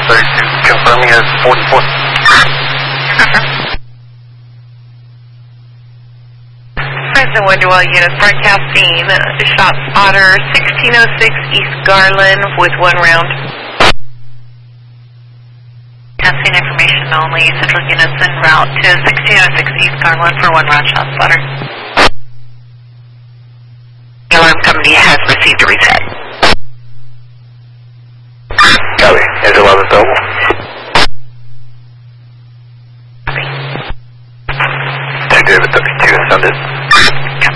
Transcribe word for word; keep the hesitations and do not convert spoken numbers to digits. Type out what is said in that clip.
thirty-two, confirming as forty-four. President Wonderwell units broadcasting shot spotter sixteen oh six East Garland with one round. Testing information only. Central units en route to sixteen oh six East Garland for one round shot spotter. Alarm company has received a reset. Copy. Is eleven available?